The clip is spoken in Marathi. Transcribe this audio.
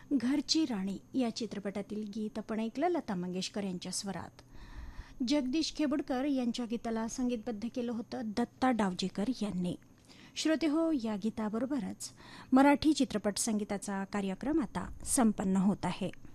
घरची राणी या चित्रपटातील गीत आपण ऐकलं लता मंगेशकर यांच्या स्वरात. जगदीश खेबुडकर यांच्या गीताला संगीतबद्ध केलं होतं दत्ता डावजेकर यांनी. श्रोते हो, या गीताबरोबरच मराठी चित्रपट संगीताचा कार्यक्रम आता संपन्न होत आहे.